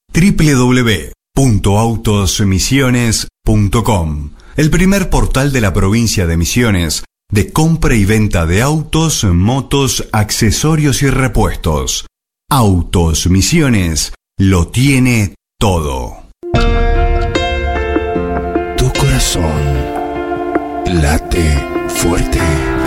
www.autosmisiones.com, el primer portal de la provincia de Misiones de compra y venta de autos, motos, accesorios y repuestos. Autos Misiones lo tiene todo. Tu corazón late fuerte.